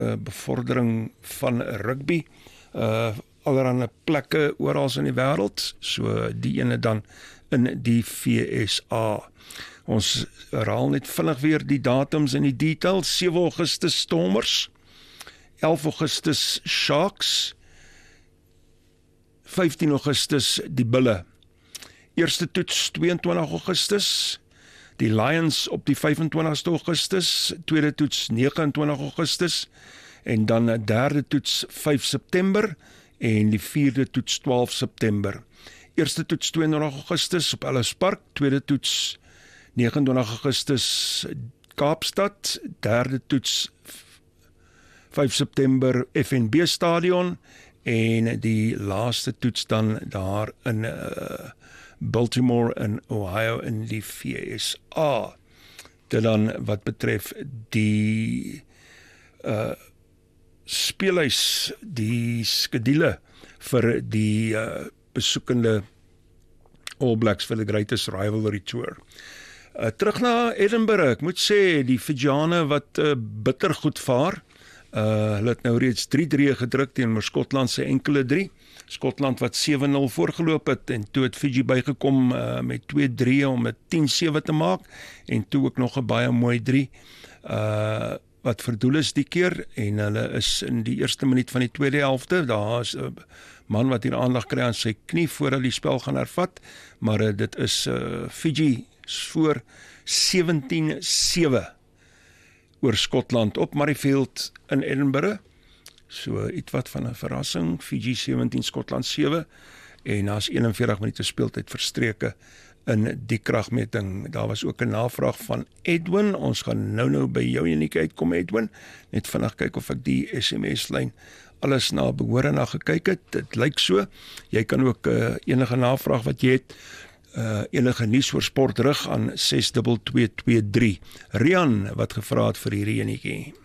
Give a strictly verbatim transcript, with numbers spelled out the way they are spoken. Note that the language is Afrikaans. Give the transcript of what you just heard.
uh, bevordering van rugby, uh, allerhande plekke oral in die wêreld, so die ene dan in die V S A. Ons herhaal net vinnig weer die datums en die details. sewe Augustus Stormers, elf Augustus Sharks, vyftien Augustus die Bulle. Eerste toets tweeëntwintig Augustus, die Lions op die vyfentwintigste Augustus, tweede toets negenentwintig Augustus, en dan 'n derde toets vyf September, en die vierde toets twaalf September. Eerste toets tweeëntwintig Augustus op Ellis Park, tweede toets negenentwintig Augustus Kaapstad, derde toets vyf September F N B Stadion, en die laaste toets dan daar in uh, Baltimore in Ohio in die V S A. Dit dan wat betref die uh, speelhuis, die skedule vir die uh, besoekende All Blacks vir die Greatest Rivalry Tour. Uh, terug na Edinburgh, ek moet sê, die Fijiane wat uh, bitter goed vaar, uh, hulle het nou reeds drie drie gedruk teenoor Skotland se enkele drie, Skotland wat sewe nul voorgeloop het, en toe het Fiji bygekom uh, met twee drie om dit tien sewe te maak, en toe ook nog 'n baie mooi drie, uh, wat verdoel is die keer, en hulle is in die eerste minuut van die tweede helfte, daar is 'n man wat hier aandag kry aan sy knie voordat die spel gaan hervat, maar uh, dit is uh, Fiji voor sewentien sewe oor Skotland op Murrayfield in Edinburgh. So iets wat van 'n verrassing, Fiji sewentien, Skotland sewe, en daar's eenenveertig minute speeltyd verstreke in die kragmeting. Daar was ook 'n navraag van Edwin, ons gaan nou nou by jou unieke uitkom Edwin, net vinnig kyk of ek die S M S-lyn alles na behore na gekyk het, dit lyk so. Jy kan ook uh, enige navraag wat jy het, Uh, enige nuus oor sport rig aan ses twee twee twee drie. Rian wat gevra het vir hierdie enetjie.